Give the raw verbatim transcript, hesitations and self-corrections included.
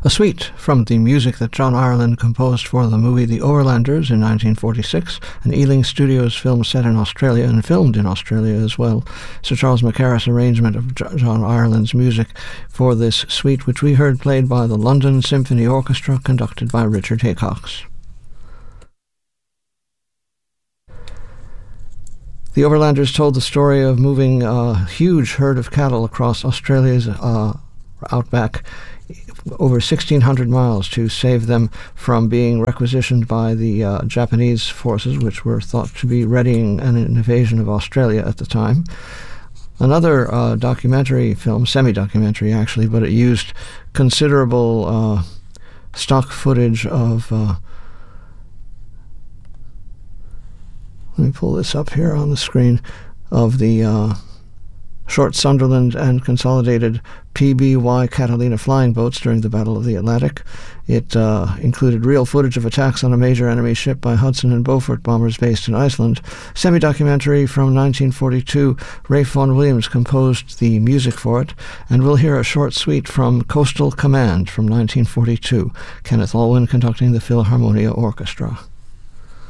A suite from the music that John Ireland composed for the movie The Overlanders in nineteen forty-six, an Ealing Studios film set in Australia and filmed in Australia as well. Sir Charles Mackerras' arrangement of John Ireland's music for this suite, which we heard played by the London Symphony Orchestra, conducted by Richard Haycox. The Overlanders told the story of moving a huge herd of cattle across Australia's uh, outback, over sixteen hundred miles, to save them from being requisitioned by the uh, Japanese forces, which were thought to be readying an invasion of Australia at the time. Another uh, documentary film, semi-documentary actually, but it used considerable uh, stock footage of... Uh, let me pull this up here on the screen, of the... Uh, short Sunderland and consolidated P B Y Catalina flying boats during the Battle of the Atlantic. It uh, included real footage of attacks on a major enemy ship by Hudson and Beaufort bombers based in Iceland. Semi-documentary from nineteen forty-two, Ralph Vaughan Williams composed the music for it, and we'll hear a short suite from Coastal Command from nineteen forty-two, Kenneth Alwyn conducting the Philharmonia Orchestra.